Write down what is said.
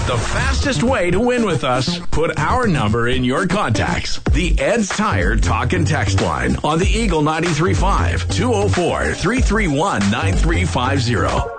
The fastest way to win with us, put our number in your contacts. The Ed's Tire Talk and Text line on the Eagle 93.5, 204-331-9350.